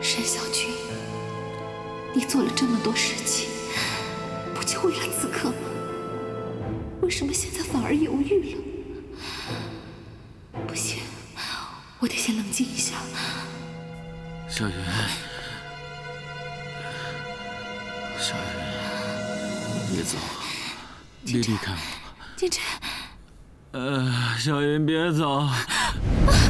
沈小军，你做了这么多事情，不就为了此刻吗？为什么现在反而犹豫了？不行，我得先冷静一下。 小云，小云，别走，别离开我。 金晨， 小云别走。